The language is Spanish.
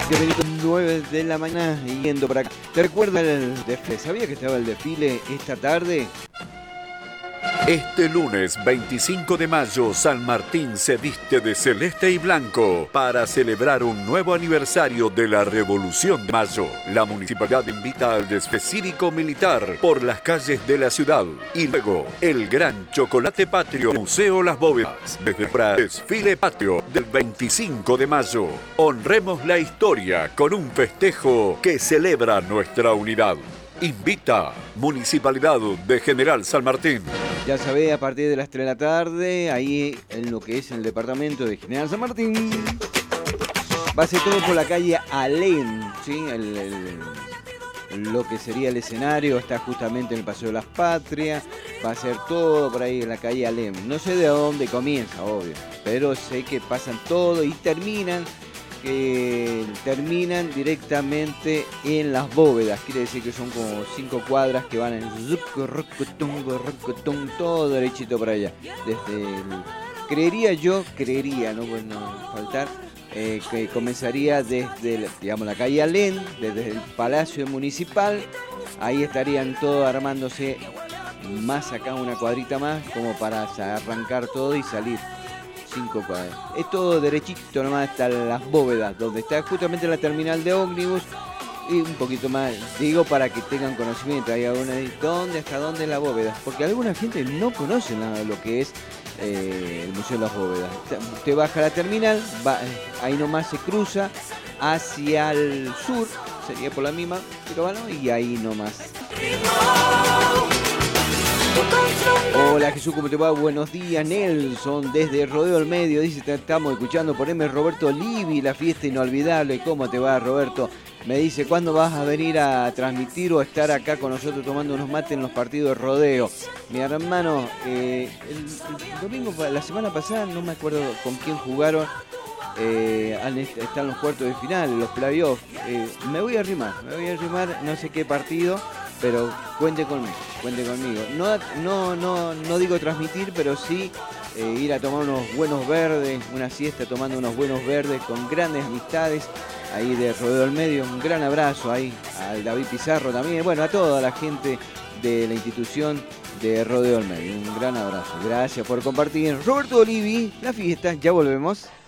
Bienvenido 9 de la mañana yendo para acá. ¿Te recuerdas el desfile? ¿Sabía que estaba el desfile esta tarde? Este lunes 25 de mayo, San Martín se viste de celeste y blanco para celebrar un nuevo aniversario de la Revolución de Mayo. La municipalidad invita al desfile cívico-militar por las calles de la ciudad. Y luego, el gran chocolate patrio Museo Las Bóvedas. Desde el desfile patrio del 25 de mayo. Honremos la historia con un festejo que celebra nuestra unidad. Invita Municipalidad de General San Martín. Ya sabés, a partir de las 3 de la tarde, ahí en lo que es el departamento de General San Martín, va a ser todo por la calle Alem, ¿sí? Lo que sería el escenario está justamente en el Paseo de las Patrias, va a ser todo por ahí en la calle Alem. No sé de dónde comienza, obvio, pero sé que pasan todo y terminan directamente en las bóvedas. Quiere decir que son como 5 cuadras que van en todo derechito para allá. Creería, no puede faltar, que comenzaría desde, digamos, la calle Alem, desde el Palacio Municipal. Ahí estarían todos armándose, más acá una cuadrita más, como para arrancar todo y salir. 5 cuadras. Es todo derechito nomás hasta las bóvedas, donde está justamente la terminal de ómnibus. Y un poquito más, digo, para que tengan conocimiento. Hay alguna de hasta dónde es la bóveda, porque alguna gente no conoce lo que es el Museo de las Bóvedas. Usted baja la terminal, ahí nomás se cruza hacia el sur, sería por la misma, pero bueno, y ahí nomás. Hola Jesús, ¿cómo te va? Buenos días, Nelson, desde Rodeo del Medio, dice, te estamos escuchando por M. Roberto Livi, la fiesta inolvidable. ¿Cómo te va, Roberto? Me dice, ¿cuándo vas a venir a transmitir o a estar acá con nosotros tomando unos mates en los partidos de rodeo? Mi hermano, el domingo, la semana pasada, no me acuerdo con quién jugaron, están los cuartos de final, los playoffs. Me voy a arrimar, no sé qué partido, pero cuente conmigo. No digo transmitir, pero sí ir a tomar unos buenos verdes, una siesta tomando unos buenos verdes con grandes amistades ahí de Rodeo del Medio. Un gran abrazo ahí al David Pizarro también, bueno, a toda la gente de la institución de Rodeo del Medio. Un gran abrazo, gracias por compartir. Roberto Olivi, la fiesta, ya volvemos.